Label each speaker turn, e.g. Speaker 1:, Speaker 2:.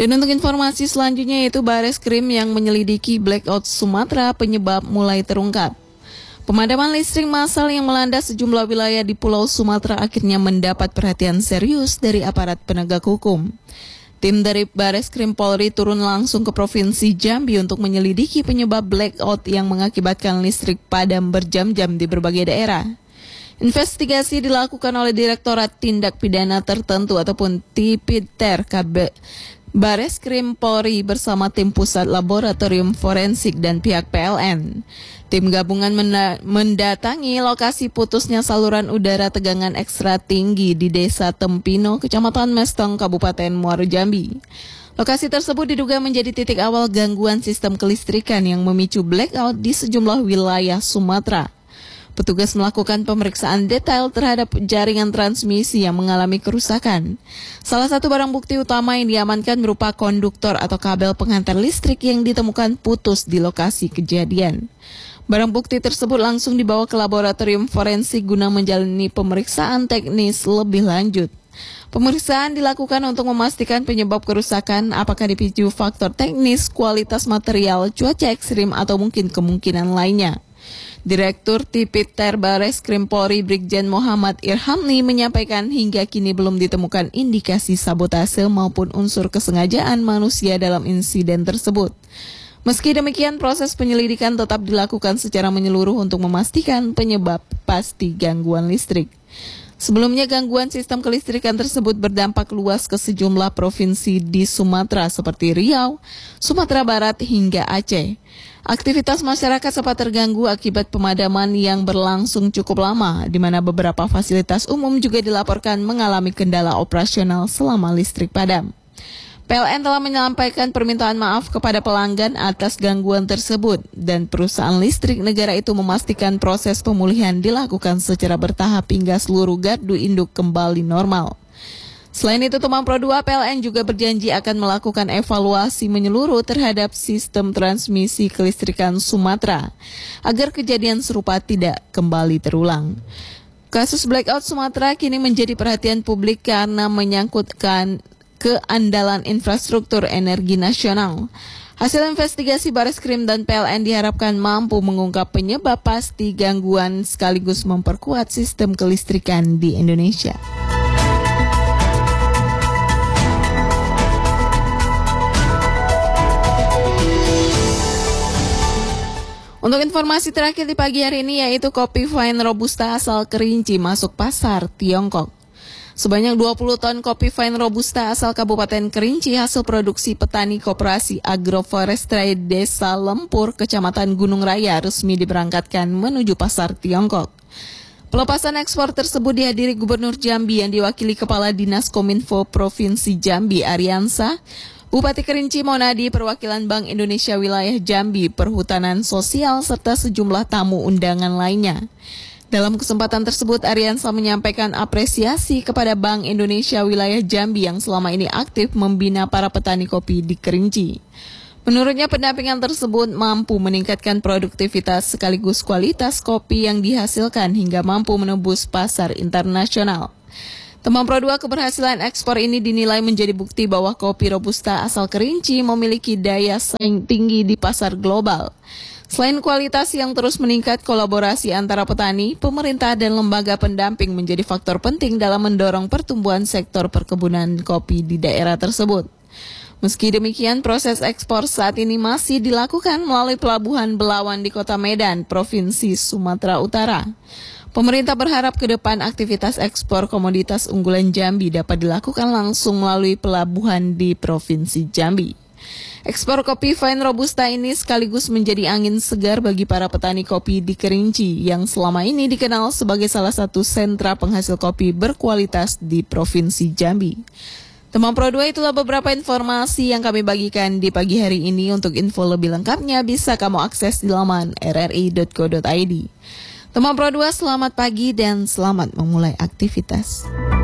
Speaker 1: Dan untuk informasi selanjutnya yaitu Bareskrim yang menyelidiki blackout Sumatera penyebab mulai terungkap. Pemadaman listrik massal yang melanda sejumlah wilayah di Pulau Sumatera akhirnya mendapat perhatian serius dari aparat penegak hukum. Tim dari Bareskrim Polri turun langsung ke Provinsi Jambi untuk menyelidiki penyebab blackout yang mengakibatkan listrik padam berjam-jam di berbagai daerah. Investigasi dilakukan oleh Direktorat Tindak Pidana Tertentu ataupun Tipiter Bareskrim Polri bersama tim Pusat Laboratorium Forensik dan pihak PLN. Tim gabungan mendatangi lokasi putusnya saluran udara tegangan ekstra tinggi di Desa Tempino, Kecamatan Mestong, Kabupaten Muaro Jambi. Lokasi tersebut diduga menjadi titik awal gangguan sistem kelistrikan yang memicu blackout di sejumlah wilayah Sumatera. Petugas melakukan pemeriksaan detail terhadap jaringan transmisi yang mengalami kerusakan. Salah satu barang bukti utama yang diamankan berupa konduktor atau kabel penghantar listrik yang ditemukan putus di lokasi kejadian. Barang bukti tersebut langsung dibawa ke laboratorium forensik guna menjalani pemeriksaan teknis lebih lanjut. Pemeriksaan dilakukan untuk memastikan penyebab kerusakan apakah dipicu faktor teknis, kualitas material, cuaca ekstrim, atau mungkin kemungkinan lainnya. Direktur Tipiter Bareskrim Polri Brigjen Muhammad Irhamli menyampaikan hingga kini belum ditemukan indikasi sabotase maupun unsur kesengajaan manusia dalam insiden tersebut. Meski demikian, proses penyelidikan tetap dilakukan secara menyeluruh untuk memastikan penyebab pasti gangguan listrik. Sebelumnya, gangguan sistem kelistrikan tersebut berdampak luas ke sejumlah provinsi di Sumatera seperti Riau, Sumatera Barat hingga Aceh. Aktivitas masyarakat sempat terganggu akibat pemadaman yang berlangsung cukup lama, di mana beberapa fasilitas umum juga dilaporkan mengalami kendala operasional selama listrik padam. PLN telah menyampaikan permintaan maaf kepada pelanggan atas gangguan tersebut dan perusahaan listrik negara itu memastikan proses pemulihan dilakukan secara bertahap hingga seluruh gardu induk kembali normal. Selain itu, Temapro 2 PLN juga berjanji akan melakukan evaluasi menyeluruh terhadap sistem transmisi kelistrikan Sumatera agar kejadian serupa tidak kembali terulang. Kasus blackout Sumatera kini menjadi perhatian publik karena menyangkutkan keandalan infrastruktur energi nasional. Hasil investigasi Bareskrim dan PLN diharapkan mampu mengungkap penyebab pasti gangguan sekaligus memperkuat sistem kelistrikan di Indonesia. Untuk informasi terakhir di pagi hari ini yaitu kopi Fine Robusta asal Kerinci masuk pasar Tiongkok. Sebanyak 20 ton kopi Fine Robusta asal Kabupaten Kerinci hasil produksi petani Koperasi Agroforestry Desa Lempur, Kecamatan Gunung Raya resmi diberangkatkan menuju pasar Tiongkok. Pelepasan ekspor tersebut dihadiri Gubernur Jambi yang diwakili Kepala Dinas Kominfo Provinsi Jambi Ariansa, Bupati Kerinci Monadi, perwakilan Bank Indonesia Wilayah Jambi, Perhutanan Sosial, serta sejumlah tamu undangan lainnya. Dalam kesempatan tersebut, Ariansa menyampaikan apresiasi kepada Bank Indonesia Wilayah Jambi yang selama ini aktif membina para petani kopi di Kerinci. Menurutnya, pendampingan tersebut mampu meningkatkan produktivitas sekaligus kualitas kopi yang dihasilkan hingga mampu menembus pasar internasional. Temapro 2 keberhasilan ekspor ini dinilai menjadi bukti bahwa kopi Robusta asal Kerinci memiliki daya saing tinggi di pasar global. Selain kualitas yang terus meningkat, kolaborasi antara petani, pemerintah, dan lembaga pendamping menjadi faktor penting dalam mendorong pertumbuhan sektor perkebunan kopi di daerah tersebut. Meski demikian, proses ekspor saat ini masih dilakukan melalui Pelabuhan Belawan di Kota Medan, Provinsi Sumatera Utara. Pemerintah berharap ke depan aktivitas ekspor komoditas unggulan Jambi dapat dilakukan langsung melalui pelabuhan di Provinsi Jambi. Ekspor kopi Fine Robusta ini sekaligus menjadi angin segar bagi para petani kopi di Kerinci yang selama ini dikenal sebagai salah satu sentra penghasil kopi berkualitas di Provinsi Jambi. Temapro 2 itulah beberapa informasi yang kami bagikan di pagi hari ini. Untuk info lebih lengkapnya bisa kamu akses di laman rri.co.id. Temapro 2, selamat pagi dan selamat memulai aktivitas.